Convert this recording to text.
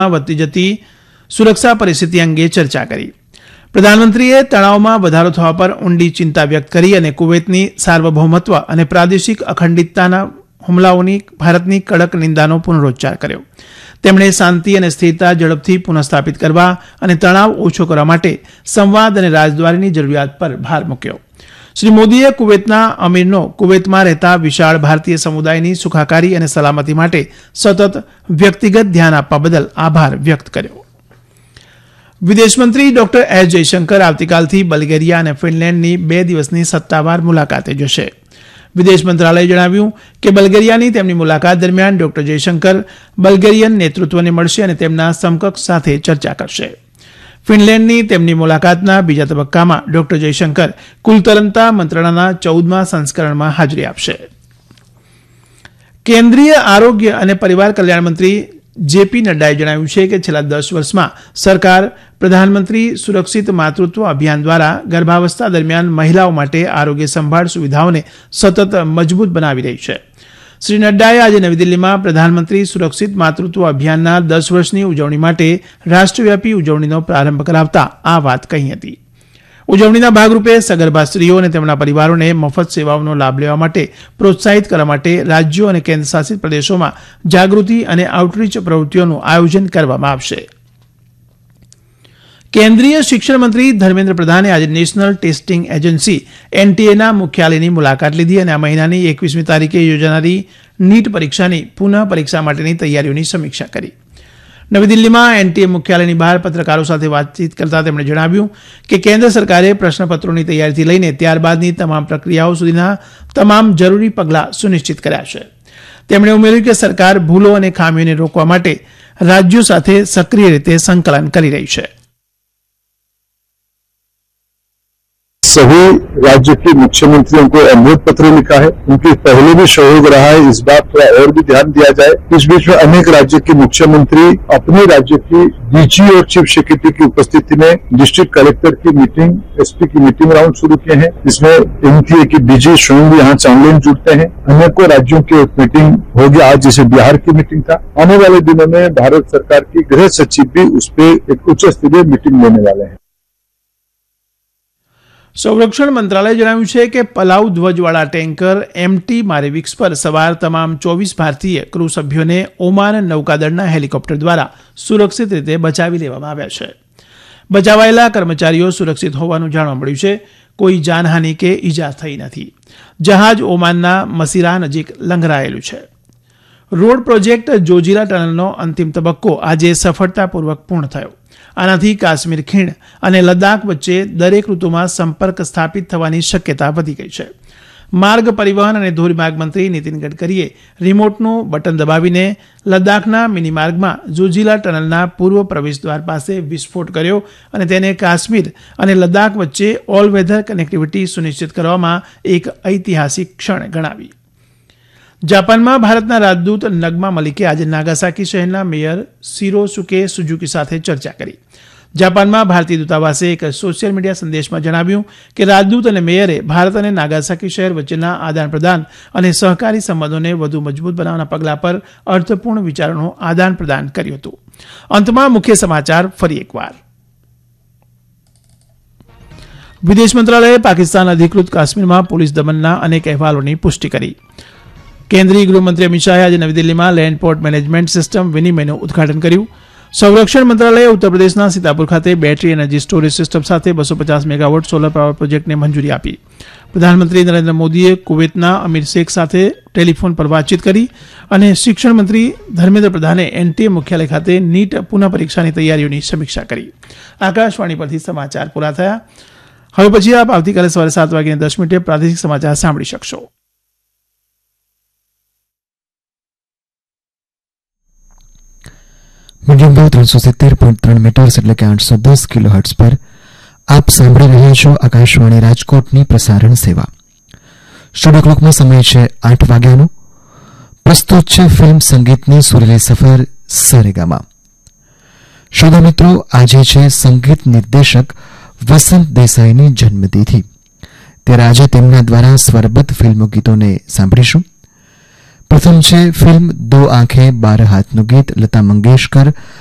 વધતી જતી સુરક્ષા પરિસ્થિતિ અંગે ચર્ચા કરી. પ્રધાનમંત્રીએ તણાવમાં વધારો થવા પર ઊંડી ચિંતા વ્યક્ત કરી અને કુવૈતની સાર્વભૌમત્વ અને પ્રાદેશિક અખંડિતતાના હુમલાઓની ભારતની કડક નિંદાનો પુનરોચ્ચાર કર્યો. તેમણે શાંતિ અને સ્થિરતા ઝડપથી પુનઃસ્થાપિત કરવા અને તણાવ ઓછો કરવા માટે સંવાદ અને રાજદ્વારીની જરૂરિયાત પર ભાર મૂક્યો. શ્રી મોદીએ કુવૈતના અમીરનો કુવૈતમાં રહેતા વિશાળ ભારતીય સમુદાયની સુખાકારી અને સલામતી માટે સતત વ્યક્તિગત ધ્યાન આપવા બદલ આભાર વ્યક્ત કર્યો. વિદેશમંત્રી ડોક્ટર એસ જયશંકર આવતીકાલથી બલ્ગેરિયા અને ફિનલેન્ડની 2 દિવસની સત્તાવાર મુલાકાતે જશે. વિદેશ મંત્રાલયે જણાવ્યું કે બલ્ગેરિયાની તેમની મુલાકાત દરમિયાન ડોક્ટર જયશંકર બલ્ગેરિયન નેતૃત્વને મળશે અને તેમના સમકક્ષ સાથે ચર્ચા કરશે. ફિનલેન્ડની તેમની મુલાકાતના બીજા તબક્કામાં ડોક્ટર જયશંકર કુલતરંતા મંત્રણાના 14મા સંસ્કરણમાં હાજરી આપશે. કેન્દ્રીય આરોગ્ય અને પરિવાર કલ્યાણ મંત્રી જેપી નડ્ડાએ જણાવ્યું છે કે છેલ્લા 10 વર્ષમાં સરકાર પ્રધાનમંત્રી સુરક્ષિત માતૃત્વ અભિયાન દ્વારા ગર્ભાવસ્થા દરમિયાન મહિલાઓ માટે આરોગ્ય સંભાળ સુવિધાઓને સતત મજબૂત બનાવી રહી છે. શ્રી નડ્ડાએ આજે નવી દિલ્હીમાં પ્રધાનમંત્રી સુરક્ષિત માતૃત્વ અભિયાનના 10 વર્ષની ઉજવણી માટે રાષ્ટ્રવ્યાપી ઉજવણીનો પ્રારંભ કરાવતા આ વાત કહી હતી. ઉજવણીના ભાગરૂપે સગર્ભા સ્ત્રીઓ અને તેમના પરિવારોને મફત સેવાઓનો લાભ લેવા માટે પ્રોત્સાહિત કરવા માટે રાજ્યો અને કેન્દ્રશાસિત પ્રદેશોમાં જાગૃતિ અને આઉટરીચ પ્રવૃત્તિઓનું આયોજન કરવામાં આવશે. કેન્દ્રીય શિક્ષણ મંત્રી ધર્મેન્દ્ર પ્રધાને આજે નેશનલ ટેસ્ટિંગ એજન્સી એનટીએના મુખ્યાલયની મુલાકાત લીધી અને આ મહિનાની 21મી તારીખે યોજાનારી નીટ પરીક્ષાની પુનઃ પરીક્ષા માટેની તૈયારીઓની સમીક્ષા કરી. નવી દિલ્હીમાં એનટીએ મુખ્યાલયની બહાર પત્રકારો સાથે વાતચીત કરતા તેમણે જણાવ્યું કે કેન્દ્ર સરકારે પ્રશ્નપત્રોની તૈયારીથી લઈને ત્યારબાદની તમામ પ્રક્રિયાઓ સુધીના તમામ જરૂરી પગલાં સુનિશ્ચિત કર્યા છે. તેમણે ઉમેર્યું કે સરકાર ભૂલો અને ખામીઓને રોકવા માટે રાજ્યો સાથે સક્રિય રીતે સંકલન કરી રહી છે. सभी राज्य के मुख्यमंत्रियों को अनुरोध पत्र लिखा है. उनके पहले भी सहयोग रहा है, इस बात थोड़ा और भी ध्यान दिया जाए. इस बीच में अनेक राज्य के मुख्यमंत्री अपने राज्य की डीजी और चीफ सेक्रेटरी की उपस्थिति में डिस्ट्रिक्ट कलेक्टर की मीटिंग, एसपी की मीटिंग राउंड शुरू किए हैं. इसमें एनटीए के डीजी स्वयं भी यहाँ ऑनलाइन जुड़ते हैं. अनेकों राज्यों की एक मीटिंग होगी आज, जैसे बिहार की मीटिंग था. आने वाले दिनों में भारत सरकार की गृह सचिव भी उस पर एक उच्च स्तरीय मीटिंग लेने वाले हैं. સંરક્ષણ મંત્રાલયે જણાવ્યું છે કે પલાઉ ધ્વજવાળા ટેન્કર એમટી મારેવિક્સ પર સવાર તમામ 24 ભારતીય ક્રૂ સભ્યોને ઓમાન નૌકાદળના હેલિકોપ્ટર દ્વારા સુરક્ષિત રીતે બચાવી લેવામાં આવ્યા છે. બચાવાયેલા કર્મચારીઓ સુરક્ષિત હોવાનું જાણવા મળ્યું છે. કોઈ જાનહાનિ કે ઈજા થઈ નથી. જહાજ ઓમાનના મસીરા નજીક લંગરાયેલું છે. રોડ પ્રોજેક્ટ જોજીલા ટનલનો અંતિમ તબક્કો આજે સફળતાપૂર્વક પૂર્ણ થયો. આનાથી કાશ્મીર ખીણ અને લદ્દાખ વચ્ચે દરેક ઋતુમાં સંપર્ક સ્થાપિત થવાની શક્યતા વધી ગઈ છે. માર્ગ પરિવહન અને ધોરીમાર્ગ મંત્રી નીતિન ગડકરીએ રિમોટનું બટન દબાવીને લદ્દાખના મિની માર્ગમાં જોજીલા ટનલના પૂર્વ પ્રવેશદ્વાર પાસે વિસ્ફોટ કર્યો અને તેને કાશ્મીર અને લદ્દાખ વચ્ચે ઓલ વેધર કનેક્ટિવિટી સુનિશ્ચિત કરવામાં એક ઐતિહાસિક ક્ષણ ગણાવી. જાપાનમાં ભારતના રાજદૂત નગમા મલિકે આજે નાગાસાકી શહેરના મેયર શિરોસુકે સુઝુકી સાથે ચર્ચા કરી. જાપાનમાં ભારતીય દૂતાવાસે એક સોશિયલ મીડિયા સંદેશમાં જણાવ્યું કે રાજદૂત અને મેયરે ભારત અને નાગાસાકી શહેર વચ્ચેના આદાન પ્રદાન અને સહકારી સંબંધોને વધુ મજબૂત બનાવવાના પગલાં પર અર્થપૂર્ણ વિચારોનું આદાન પ્રદાન કર્યું હતું. અંતમાં મુખ્ય સમાચાર ફરી એકવાર. વિદેશ મંત્રાલયે પાકિસ્તાન અધિકૃત કાશ્મીરમાં પોલીસ દમનના અનેક અહેવાલોની પુષ્ટિ કરી. કેન્દ્રીય ગૃહમંત્રી અમિત શાહે આજે નવી દિલ્હીમાં લેન્ડ પોર્ટ મેનેજમેન્ટ સિસ્ટમ વિનિમયનું ઉદઘાટન કર્યું. સંરક્ષણ મંત્રાલયે ઉત્તરપ્રદેશના સીતાપુર ખાતે બેટરી એનર્જી સ્ટોરેજ સિસ્ટમ સાથે 250 મેગાવોટ સોલર પાવર પ્રોજેક્ટને મંજૂરી આપી. પ્રધાનમંત્રી નરેન્દ્ર મોદીએ કુવૈતના અમીર શેખ સાથે ટેલિફોન પર વાતચીત કરી અને શિક્ષણ મંત્રી ધર્મેન્દ્ર પ્રધાને એનટીએ મુખ્યાલય ખાતે નીટ પુનઃ પરીક્ષાની તૈયારીઓની સમીક્ષા કરી. આકાશવાણી પરથી સમાચાર પૂરા થયા. હવે પછી આપ આવતીકાલે સવારે 7:10 પ્રાદેશિક સમાચાર સાંભળી શકશો. મીડિયમ વેવ 370.3 મીટર્સ એટલે કે 810 કિલોહર્ટ્ઝ પર આપ સાંભળી રહ્યા છો આકાશવાણી રાજકોટની પ્રસારણ સેવા. સ્ટુડિયો ક્લોકનો સમય છે 8 વાગ્યાનો. પ્રસ્તુત છે ફિલ્મ સંગીતની સુરેલી સફર સરેગામા. શ્રોતા મિત્રો, આજે છે સંગીત નિર્દેશક વસંત દેસાઈની જન્મતિથિ. ત્યારે આજે તેમના દ્વારા સ્વરબદ્ધ ફિલ્મ ગીતોને સાંભળીશું. પ્રથમ છે ફિલ્મ દો આંખે બાર હાથનું ગીત લતા મંગેશકર